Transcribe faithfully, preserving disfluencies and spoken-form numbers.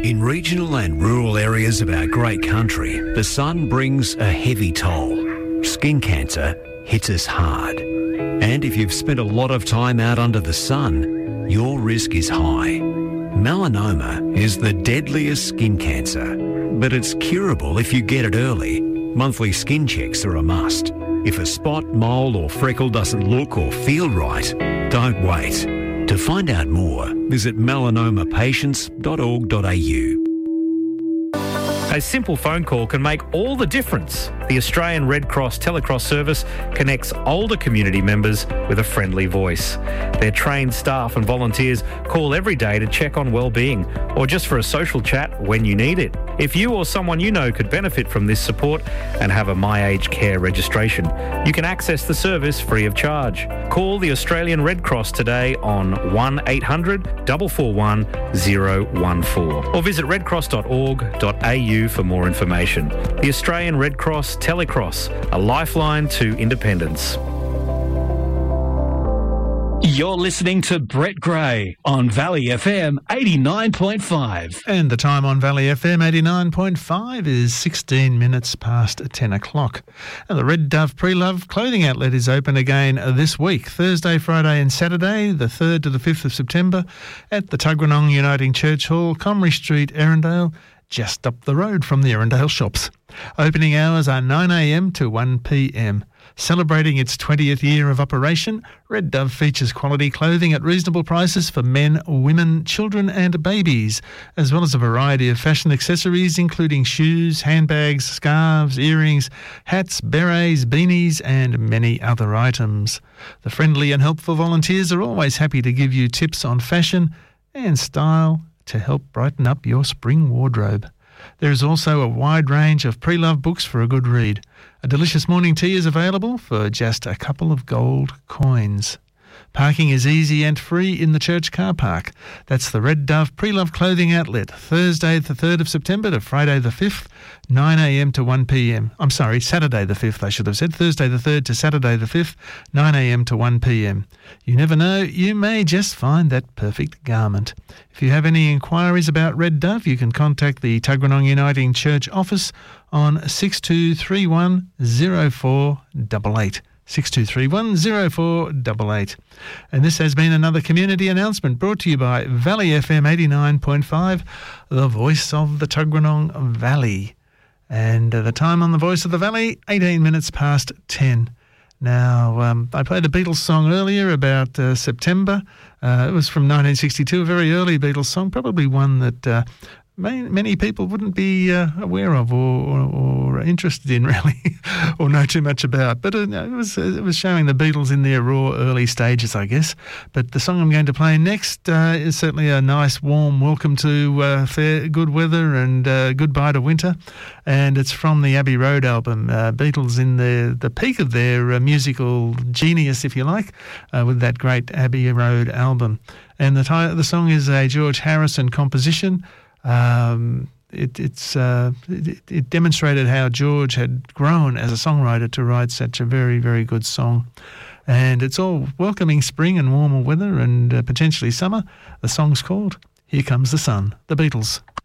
In regional and rural areas of our great country, the sun brings a heavy toll. Skin cancer hits us hard. And if you've spent a lot of time out under the sun, your risk is high. Melanoma is the deadliest skin cancer, but it's curable if you get it early. Monthly skin checks are a must. If a spot, mole or freckle doesn't look or feel right, don't wait. To find out more, visit melanoma patients dot org dot a u. A simple phone call can make all the difference. The Australian Red Cross Telecross service connects older community members with a friendly voice. Their trained staff and volunteers call every day to check on well-being or just for a social chat when you need it. If you or someone you know could benefit from this support and have a My Aged Care registration, you can access the service free of charge. Call the Australian Red Cross today on one eight hundred, four four one, zero one four or visit redcross dot org dot a u for more information. The Australian Red Cross Telecross, a lifeline to independence. You're listening to Brett Gray on Valley F M eighty-nine point five. And the time on Valley F M eighty-nine point five is sixteen minutes past ten o'clock. And the Red Dove Pre-Love clothing outlet is open again this week, Thursday, Friday and Saturday, the third to the fifth of September, at the Tuggeranong Uniting Church Hall, Comrie Street, Erindale, just up the road from the Erindale shops. Opening hours are nine a m to one p m. Celebrating its twentieth year of operation, Red Dove features quality clothing at reasonable prices for men, women, children and babies, as well as a variety of fashion accessories including shoes, handbags, scarves, earrings, hats, berets, beanies and many other items. The friendly and helpful volunteers are always happy to give you tips on fashion and style to help brighten up your spring wardrobe. There is also a wide range of pre-love books for a good read. A delicious morning tea is available for just a couple of gold coins. Parking is easy and free in the church car park. That's the Red Dove Pre-Love Clothing Outlet, Thursday the third of September to Friday the fifth, nine a m to one p m. I'm sorry, Saturday the fifth, I should have said. Thursday the third to Saturday the fifth, nine a m to one p m. You never know, you may just find that perfect garment. If you have any inquiries about Red Dove, you can contact the Tuggeranong Uniting Church office on six two three one, zero four eight eight. six two three one, zero four eight eight. And this has been another community announcement brought to you by Valley F M eighty-nine point five, the voice of the Tuggeranong Valley. And uh, the time on the voice of the Valley, eighteen minutes past ten. Now, um, I played a Beatles song earlier about uh, September. Uh, it was from nineteen sixty-two, a very early Beatles song, probably one that uh, Many, many people wouldn't be uh, aware of or, or, or interested in, really, or know too much about. But uh, it was it was showing the Beatles in their raw early stages, I guess. But the song I'm going to play next uh, is certainly a nice, warm welcome to uh, fair, good weather and uh, goodbye to winter. And it's from the Abbey Road album, uh, Beatles in the, the peak of their uh, musical genius, if you like, uh, with that great Abbey Road album. And the, t- the song is a George Harrison composition. Um, it, it's uh, it, it demonstrated how George had grown as a songwriter to write such a very, very good song. And it's all welcoming spring and warmer weather and uh, potentially summer. The song's called Here Comes the Sun, the Beatles.